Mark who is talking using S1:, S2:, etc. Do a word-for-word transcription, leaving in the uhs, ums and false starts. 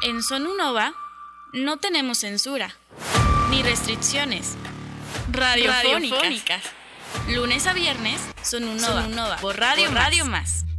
S1: En Sonunova no tenemos censura, ni restricciones radiofónicas. Radiofónicas. Lunes a viernes, Sonunova, Sonunova por Radio, por Radio Más.